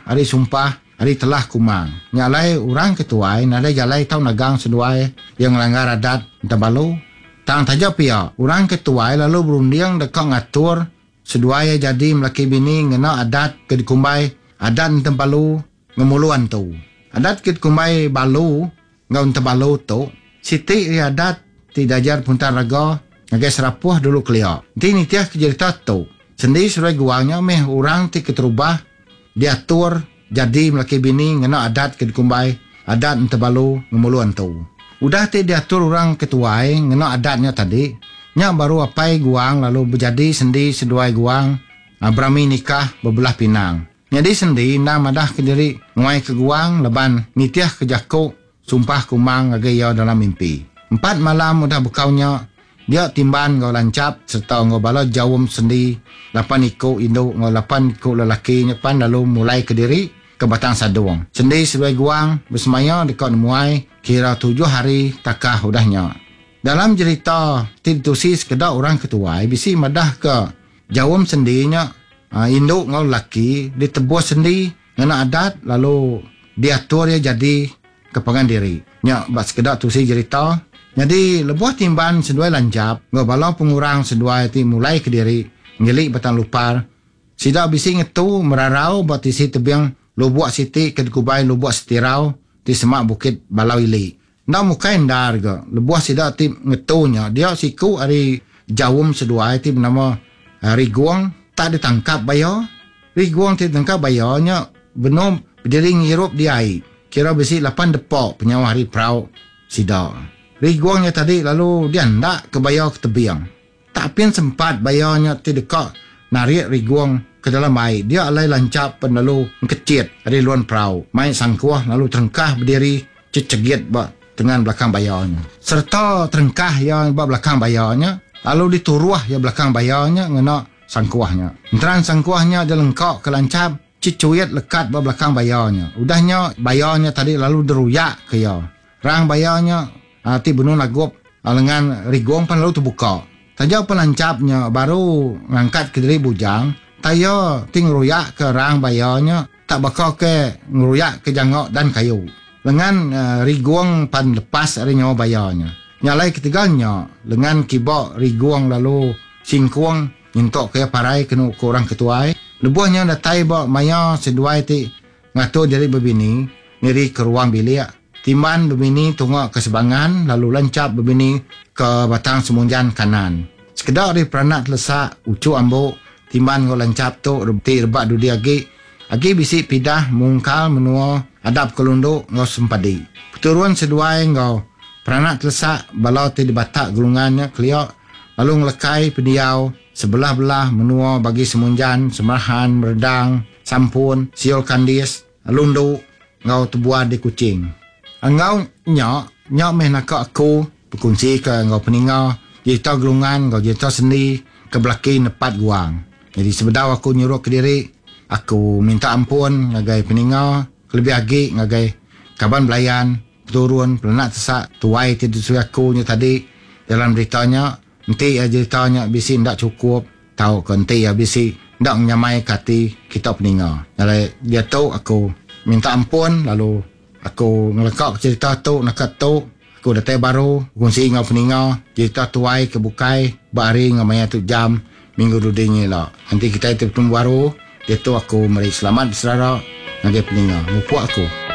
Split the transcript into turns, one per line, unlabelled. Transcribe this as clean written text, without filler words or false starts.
hari sumpah, hari telah kumang. Nyalai orang ketuai, nada jalai tau nagang seduai yang melanggar adat tabalu. Tang taja pia, orang ketuai lalu berunding dekat ngatur seduai jadi melaki bini ngena adat ke dikumbai, adat tabalu ngemuluan tu. Adat ke dikumbai balu, ngau tabalu tu, siti adat tidak jar puntar raga, ngagai serapuh dulu kelia. Nanti tiah kejerita tu. Sendi surai guangnya meh orang ti keterubah diatur jadi melaki bini ngena adat ke dikumbai adat entabalu ngemuluan tu. Udah ti diatur orang ketuai ngena adatnya tadi nya baru apai guang lalu berjadi sendi seduai guang berami nikah bebelah pinang. Jadi sendi nam adah ke diri nguai ke guang leban nitiah ke jakuk sumpah kumang agai ya dalam mimpi. 4 malam udah bekaunya dia timban ngau lancap serta ngau bala jawum sendi 8 ikut induk ngau 8 ikut lelaki nyepan lalu mulai ke diri ke Batang Saduang. Sendi sebagai guang bersemaya dekat muai kira 7 hari takah udahnya. Dalam cerita titusi sekedar orang ketuai bisi madah ke jawum sendinya induk ngau lelaki ditebus sendi ngena adat lalu diatur ya jadi kepengan diri. Nya bak sekedar tusi cerita. Jadi lebuah timban seduai lancap, ngobalo pengurang seduai ti mulai ke diri, ngelik batang lupar. Sida bisi ngetu merarau buat isi tebiang lubuak siti ke kubai lubuak setirau ti semak bukit balau ili. Ndak mukai ndar ke, lebuah sida ti ngetunya, dia siku hari jawum seduai ti bernama Riguang tak ditangkap bayo. Riguang ti ditangkap bayonya benom berdiri ngirup di air. Kira bisi 8 depok penyawa hari prau sida. Riguangnya tadi lalu dia ndak ke bayar ke tebiang. Tak pun sempat bayarnya ti dekat narik riguang ke dalam air. Dia alai lancap pen lalu kecit dari luar perahu. Main sangkuah lalu terengkah berdiri cecegit ba dengan belakang bayarnya. Serta terengkah yang ba belakang bayarnya lalu dituruah ya belakang bayarnya ngena sangkuahnya. Enteran sangkuahnya dia lengkak ke lancap cicuyat lekat ba belakang bayarnya. Udahnya bayarnya tadi lalu deruyak ke ya. Rang bayarnya ti benar lagup lengan riguang pan lalu terbuka. Tajau pelancapnya baru ngangkat ke diri bujang. Tayo ting ruyak ke rang bayarnya tak bakal ke ngeruyak ke jangok dan kayu. Lengan riguang pan lepas dari nyawa bayarnya. Nyalai ketiganya lengan kibok riguang lalu singkuang nyentok ke parai kena ke orang ketuai. Lebuhnya datai bawa maya seduai ti ngatur diri berbini ngiri ke ruang bilik. Timban berbini tunggu ke sebangan lalu lancap berbini ke batang semunjan kanan. Sekedar di peranak lesak ucu ambuk timban ngau lancap tu rebti rebak dudi agi bisi pidah mungkal menua adap kelunduk ngau sempadi. Perturuan seduai ngau peranak lesak balau ti di batak gulungannya keliok lalu ngelekai pediau sebelah-belah menua bagi semunjan semerahan meredang sampun siul kandis lunduk ngau tebuah di kucing. Engau nyok meh nak aku berkunci ke engau peninga jita gelungan engau jita sendi ke belaki nepat guang. Jadi sebedau aku nyuruh ke diri aku minta ampun ngagai peninga lebih agi ngagai kaban belayan turun pelenak tesak tuai tidur suai aku nya tadi dalam beritanya nanti ceritanya bisi ndak cukup tahu ke nanti bisi ndak menyamai kati kita peninga. Jadi dia tahu aku minta ampun lalu aku ngelekak cerita tu nakat tu aku datai baru kongsi ngau peninga cerita tuai kebukai bari ngamaya tu jam minggu dudingnya lah. Nanti kita itu bertemu baru dia tu aku mari selamat berserah ngagai peninga mupu aku.